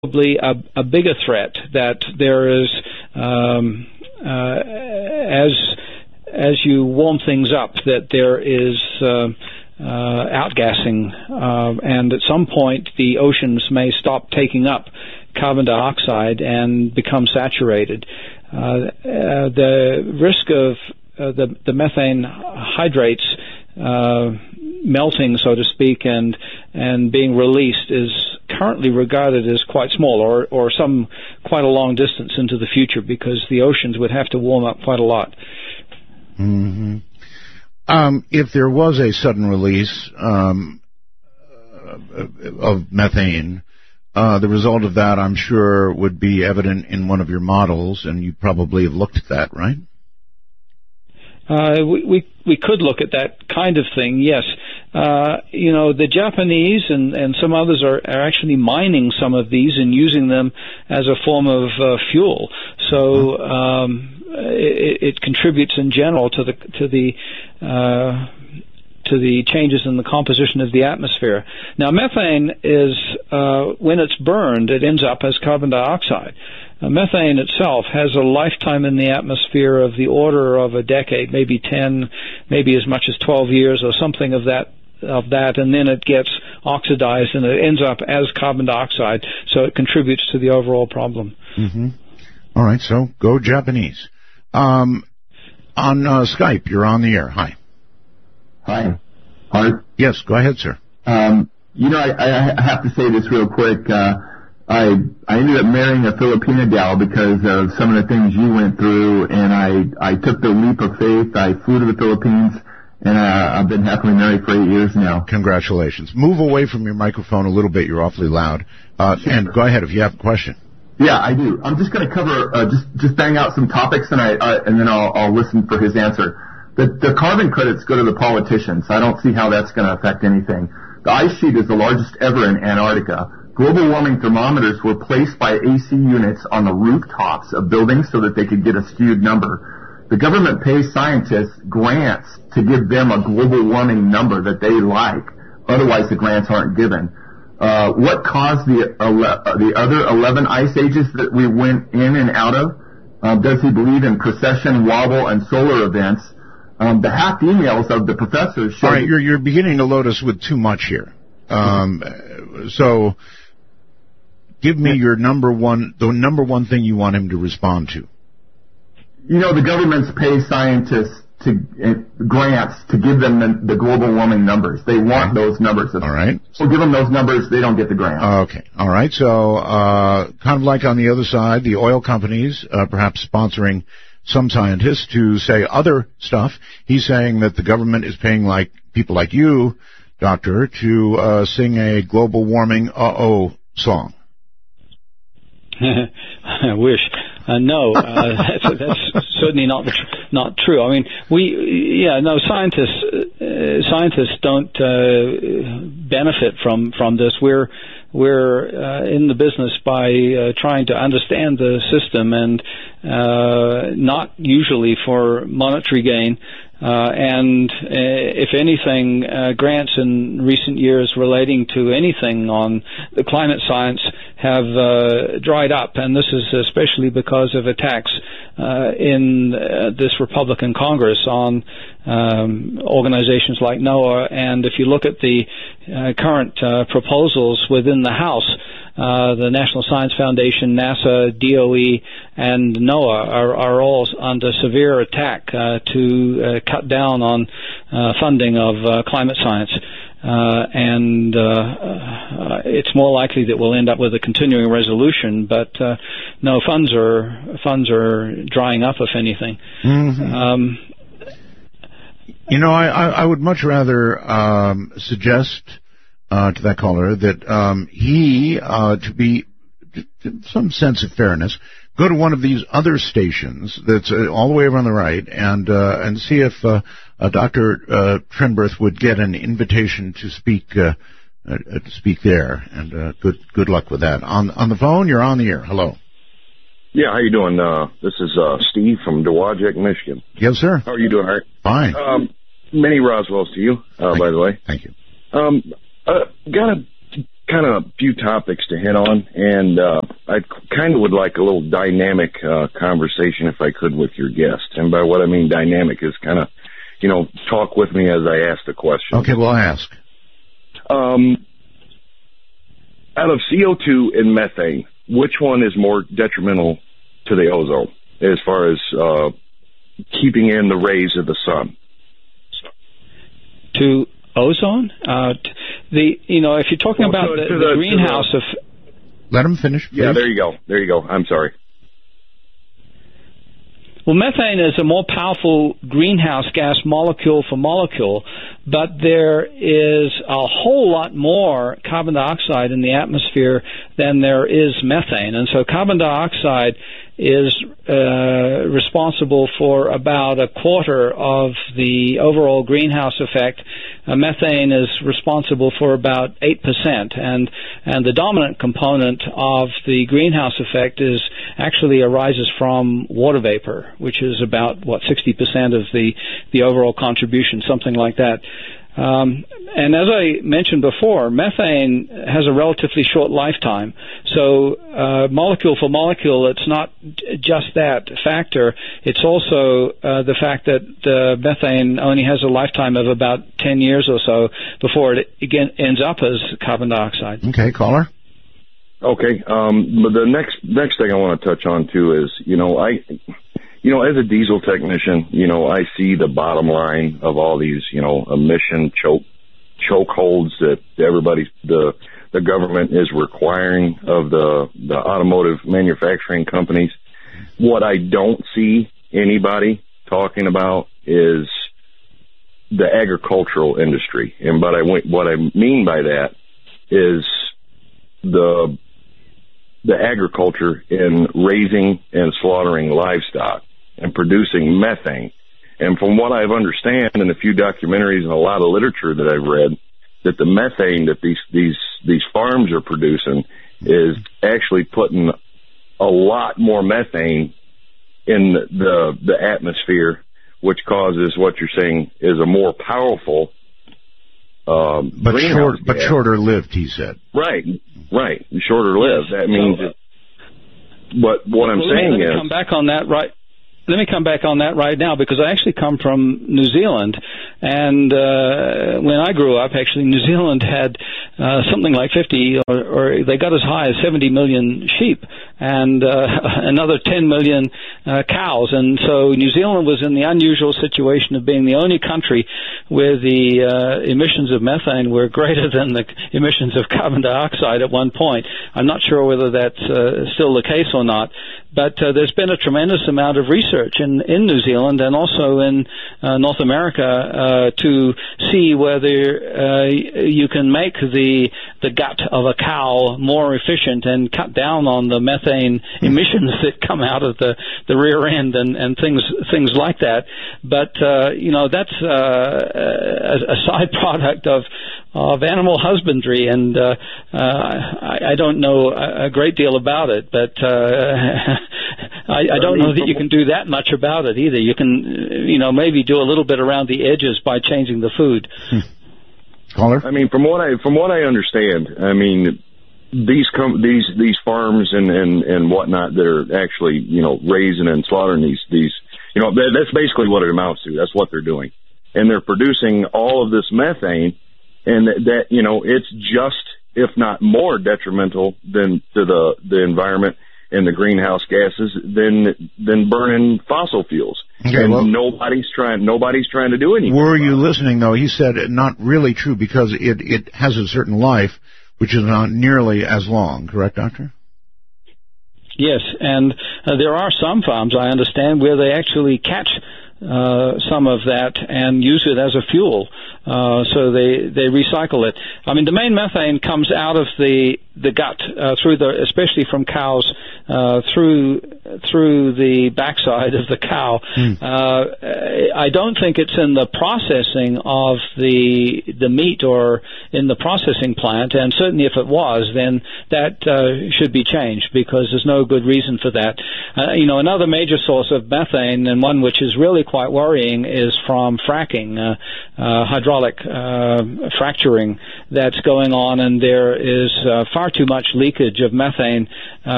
probably a bigger threat, that there is, as you warm things up, that there is outgassing, and at some point the oceans may stop taking up carbon dioxide and become saturated. The risk of the methane hydrates melting, so to speak, and being released is currently regarded as quite small, or some quite a long distance into the future, because the oceans would have to warm up quite a lot. Mm-hmm. If there was a sudden release of methane, the result of that, I'm sure, would be evident in one of your models, and you probably have looked at that, right? We could look at that kind of thing, yes. The Japanese and some others are actually mining some of these and using them as a form of fuel. So it contributes in general to the changes in the composition of the atmosphere. Now, methane is, when it's burned, it ends up as carbon dioxide. Methane itself has a lifetime in the atmosphere of the order of a decade, maybe 10, maybe as much as 12 years or something of that, and then it gets oxidized and it ends up as carbon dioxide, so it contributes to the overall problem. Mm-hmm. All right, so go Japanese. On Skype, you're on the air. Hi. Hi. Art? Yes, go ahead, sir. I have to say this real quick. I ended up marrying a Filipina gal because of some of the things you went through, and I took the leap of faith. I flew to the Philippines, and I've been happily married for 8 years now. Congratulations. Move away from your microphone a little bit. You're awfully loud. Sure. And go ahead if you have a question. Yeah, I do. I'm just going to cover, just bang out some topics, and then I'll listen for his answer. The carbon credits go to the politicians. I don't see how that's going to affect anything. The ice sheet is the largest ever in Antarctica. Global warming thermometers were placed by AC units on the rooftops of buildings so that they could get a skewed number. The government pays scientists grants to give them a global warming number that they like. Otherwise, the grants aren't given. What caused the other 11 ice ages that we went in and out of? Does he believe in precession, wobble, and solar events? The hacked emails of the professors show... All right, you're beginning to load us with too much here. So give me the number one thing you want him to respond to. The governments pay scientists grants to give them the global warming numbers. They want those numbers. All right. So give them those numbers, they don't get the grant. Okay. All right. So kind of like on the other side, the oil companies perhaps sponsoring some scientists to say other stuff. He's saying that the government is paying people like you, Doctor, to sing a global warming song. I wish. No, that's certainly not true. I mean, scientists don't benefit from this. We're in the business by trying to understand the system, and not usually for monetary gain. And if anything, grants in recent years relating to anything on the climate science have dried up, and this is especially because of attacks in this Republican Congress on organizations like NOAA. And if you look at the current proposals within the House, the National Science Foundation, NASA, DOE, and NOAA are all under severe attack to cut down on funding of climate science. And it's more likely that we'll end up with a continuing resolution, but no, funds are drying up, if anything. Mm-hmm. I would much rather suggest to that caller that he, to be some sense of fairness, go to one of these other stations that's all the way over on the right and see if Dr. Trenberth would get an invitation to speak there. And good luck with that. On the phone, you're on the air. Hello. Yeah, how you doing? This is Steve from Dowagiac, Michigan. Yes, sir. How are you doing, Art? Fine. Many Roswells to you, by the way. Thank you. Got a kind of a few topics to hit on, and I kind of would like a little dynamic conversation, if I could, with your guest. And by what I mean dynamic is kind of, talk with me as I ask the question. Okay, well, ask. Out of CO2 and methane, which one is more detrimental to the ozone as far as keeping in the rays of the sun? To ozone? If you're talking about the greenhouse of... Let him finish, please. Yeah, there you go. I'm sorry. Well, methane is a more powerful greenhouse gas molecule for molecule, but there is a whole lot more carbon dioxide in the atmosphere than there is methane. And so carbon dioxide is responsible for about a quarter of the overall greenhouse effect. Methane is responsible for about 8%, and the dominant component of the greenhouse effect actually arises from water vapor, which is about 60% of the overall contribution, something like that. And as I mentioned before, methane has a relatively short lifetime. So molecule for molecule, it's not just that factor. It's also the fact that methane only has a lifetime of about 10 years or so before it again ends up as carbon dioxide. Okay, caller. Okay. But the next thing I want to touch on too is, as a diesel technician, I see the bottom line of all these, emission chokeholds that the government is requiring of the automotive manufacturing companies. What I don't see anybody talking about is the agricultural industry. And what I mean by that is the agriculture in raising and slaughtering livestock and producing methane. And from what I understand in a few documentaries and a lot of literature that I've read, that the methane that these farms are producing is actually putting a lot more methane in the atmosphere, which causes what you're saying is a more powerful but shorter lived, he said. Right. Shorter lived. That means what I'm saying is... Let me come back on that right now, because I actually come from New Zealand, and when I grew up, actually, New Zealand had something like 50, or they got as high as 70 million sheep, and another 10 million cows. And so New Zealand was in the unusual situation of being the only country where the emissions of methane were greater than the emissions of carbon dioxide at one point. I'm not sure whether that's still the case or not, but there's been a tremendous amount of research in New Zealand and also in North America to see whether you can make the gut of a cow more efficient and cut down on the methane emissions that come out of the rear end and things like that. But that's a side product of animal husbandry, and I don't know a great deal about it, but I don't know that you can do that much about it either. You can, maybe do a little bit around the edges by changing the food. Caller? I mean, from what I understand, I mean, these farms and whatnot that are actually, raising and slaughtering these, that's basically what it amounts to. That's what they're doing. And they're producing all of this methane, and that it's just, if not more detrimental than to the environment and the greenhouse gases than burning fossil fuels. Okay, and well, nobody's trying to do anything. Were you listening, though? He said not really true, because it has a certain life, which is not nearly as long. Correct, Doctor? Yes, and there are some farms, I understand, where they actually catch some of that and use it as a fuel. So they recycle it. I mean, the main methane comes out of the gut, especially from cows, through through the backside of the cow. I don't think it's in the processing of the meat or in the processing plant, and certainly if it was, then that should be changed, because there's no good reason for that. Another major source of methane, and one which is really quite worrying, is from fracking, hydraulic fracturing that's going on, and there is far too much leakage of methane